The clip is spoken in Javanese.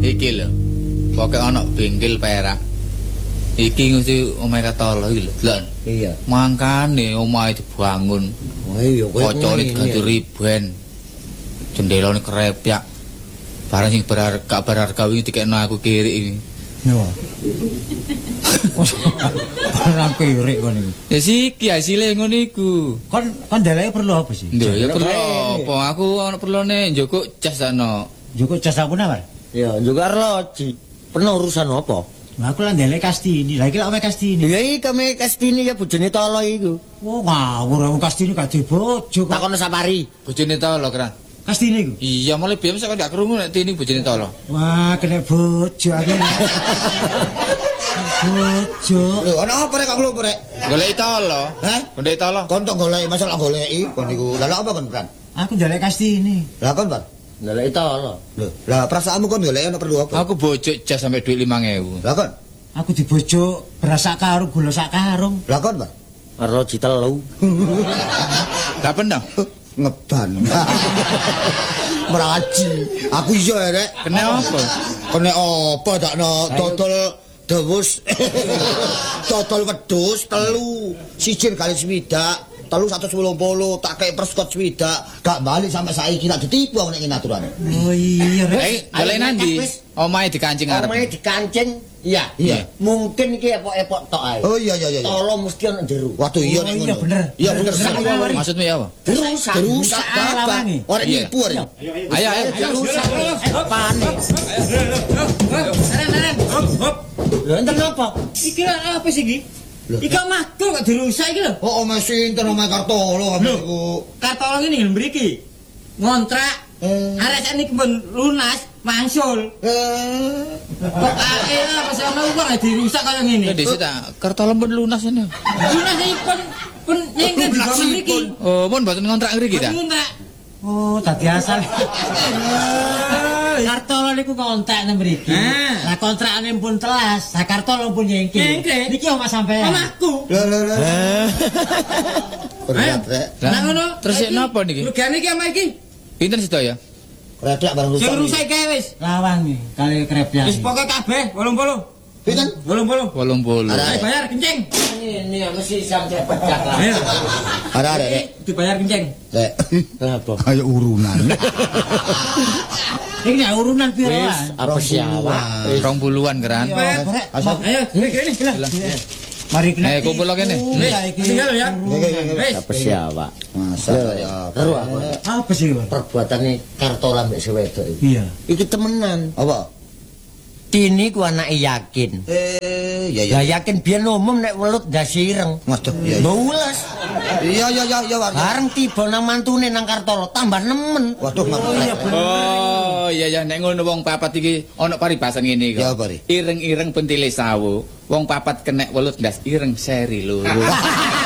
Iki lho. Pokoke ana bengkel perak. Iki mesti omahe Katolo iki lho, Lon. Iya. Mangkane omahe dibangun. Oh iya kowe. Kocone diganti riben. Jendelane krepyak. Barang sing berharga wingi dikekno aku kirik iki. Yo. Ora kirik kon iki. Ya siki hasile ngono iku. Kon ndeleke perlu apa sih? Lho, ya perlu apa? Aku ana perlune njukuk jas ana. Njukuk jas aku nawar. Ya, juga arloji. Pernah urusan apa? Lah aku lah ndeleke Kastini. Lah iki lak ome Kastini. Ya iki kame Kastini ya bojone Tolo iku. Oh, ngawur aku Kastini gak bojo. Takono Sapari. Bojone Tolo kran. Kastini iku. Iya, mulai biyen sak gak krungu nek Tini bojone Tolo. Wah, kena bojo aku. Bojo. Lho, ana apa rek kok mlumpur rek? Goleki Tolo. Hah? Goleki Tolo. Kon tok goleki, masalah goleki kon niku. Lah apa kon, Pran? Aku ndeleke Kastini. Lah kon, Pak? Ndeleki Tolo. Lho, lah perasaanmu kon goleki ana perlu apa? Aku bojok jas sampai duit 5.000. Lah kon? Aku dibojok beras sak karung, gula sak karung. Lah kon, Pak? Arloji telu. Lah pendang. Ngeban. Meraji. Aku iso ya, Rek. Kena apa? Kena apa dakno dodol dewus. Dodol wedhus telu. Sijir kali swidak. Telu 180 tak kei perskot swidak. Gak balik sampai saiki tak ditipu nek iki aturane. Oh iya, Rek. Goleki nandi? Omahe dikancing arep. Omahe dikancing. Iya. Iya. Mungkin iki epok-epok tok ae. Oh iya. Tolo mesti ana jero. Waduh iya nek Iya ngono. bener. Iya bener. Maksudmu ya apa? Rusak Bapak. Ora nipu ora. Ayo. panik. Lho enten apa? Iki apa sih iki? Iki makul kok dirusak iki lho. Oh omah sinten omah Kartolo niku. Kartolo ngene lho mriki. Ngontrak. Arek sak niki pun lunas, mangsul. Kok ae apa sama uang dirusak kaya ngene. Dhisik ta, Kartolo pun lunas ini. Lunas iki pun nyengket di kono mriki. Oh, pun mboten ngontrak ngriki ta? Ngontrak. Oh, dadi asal. Kartolo niku kontak nang mriki. Lah kontrakane pun telas, sak Kartolo pun nyengket. Niki omah sampean. Omahku. Lah. Berat rek. Lah ngono. Terus napa niki? Rugane iki omah iki. Pinten sedaya? Kreplak barang rusak. Sing rusak kae wis. Lawang iki kali kreplak. Wis pokoke kabeh 80. Pinten? 80. 80. Ayo bayar kencing. Ini mesti sampai pecah lah. Ayo. Ada rek. Dibayar kencing. Rek. Kenapa? Kayak urunan. Iki nek urunan piro Wis lah. apa siawa? 20-an keran. Ayo, kene. Mari kena. Kumpul kene. Tinggal ya. Wis apa siawa? Masa ya. Karo apa? Apa sih, Pak? Perbuatane Kartola mbek sewedok iki. Iya. Iki temenan. Apa? Tini ku anake yakin. Ya. Ya yakin biyen umum nek welut ndasi ireng. Waduh, iya. Baules. Iya. Bareng tiba nang mantune nang Kartolo tambah nemen. Waduh, Oh, iya nek ngono wong papat iki ana paribasan ngene kok. Ya, Pari. Ireng-ireng pentile sawu. Wong papat kenek welut ndas ireng seri loro.